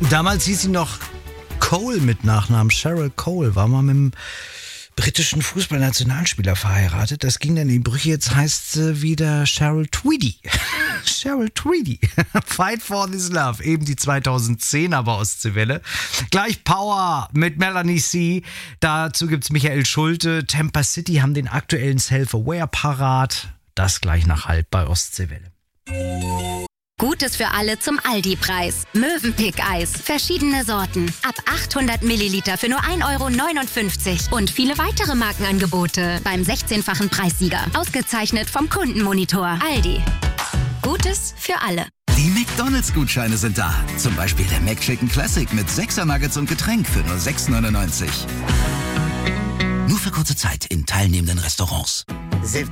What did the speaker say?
Damals hieß sie noch Cole mit Nachnamen, Cheryl Cole, war mal mit dem britischen Fußballnationalspieler verheiratet. Das ging dann in die Brüche, jetzt heißt sie wieder Cheryl Tweedy. Cheryl Tweedy. Fight for this love, eben die 2010er bei Ostseewelle. Gleich Power mit Melanie C. Dazu gibt's Michael Schulte. Tampa City haben den aktuellen Self-Aware parat. Das gleich nach Halt bei Ostseewelle. Gutes für alle zum Aldi-Preis. Mövenpick-Eis. Verschiedene Sorten. Ab 800 Milliliter für nur 1,59 €. Und viele weitere Markenangebote. Beim 16-fachen Preissieger. Ausgezeichnet vom Kundenmonitor. Aldi. Gutes für alle. Die McDonalds-Gutscheine sind da. Zum Beispiel der McChicken Classic mit 6er Nuggets und Getränk für nur 6,99 €. Nur für kurze Zeit in teilnehmenden Restaurants. 17